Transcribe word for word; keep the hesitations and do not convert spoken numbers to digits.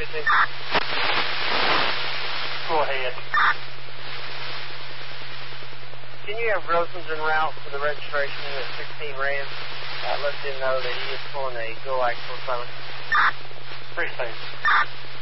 fifty. Go ahead. Can you have Rosen's en route for the registration at sixteen Ram? Uh, let them know that he is pulling a go axle summon. Appreciate it.